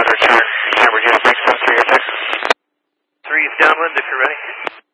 return. Camera unit, break 73 air check. 3 is downwind if you're ready.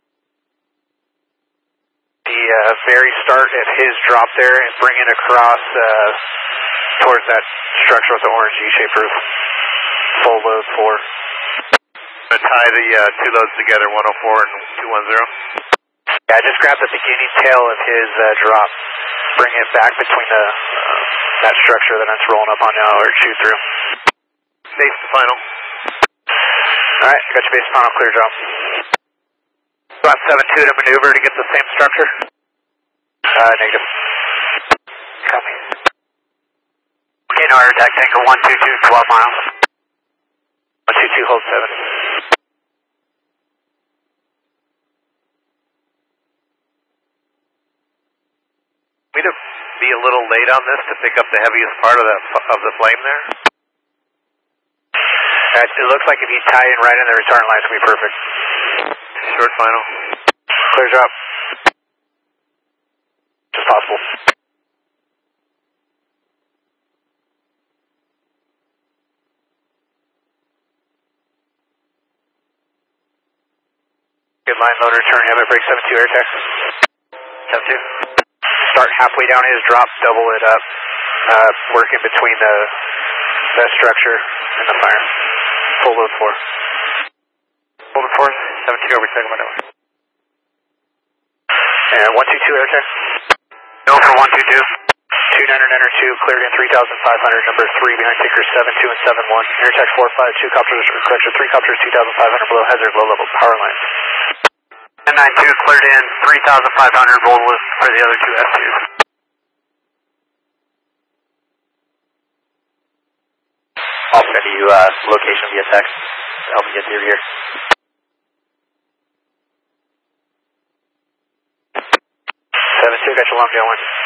The very start at his drop there and bring it across towards that structure with the orange U-shaped roof. Full load 4. I'm going to tie the 2 loads together, 104 and 210. Yeah, just grab the beginning tail of his drop. Bring it back between that structure that it's rolling up on now, or shoot through. Base to final. Alright, got your base final, clear drop. About 7-2 to maneuver to get the same structure. Negative. Copy. Okay, no air attack tanker 122, 12 miles. 122, hold 7. We'd be a little late on this to pick up the heaviest part of the flame there. It looks like if you tie in right in the return line, it's going to be perfect. Short final. Clear drop. Just possible. Good line loader, turn Hammett, break 72 air check. 72. Start halfway down his drop, double it up, work in between the structure and the fire. Full load 4. Full load 4, 72 over second window. And 122 air check. No for 122. 29er, enter 2, cleared in 3,500, number 3 behind tickers 72 and 71. Air check 45, 2 copters, correction, 3 copters, 2,500 below hazard, low level power lines. 1092 cleared in 3,500, roll with for the other 2 S2s. I'll send you location via text to help you get through here. 72, got your long tail one.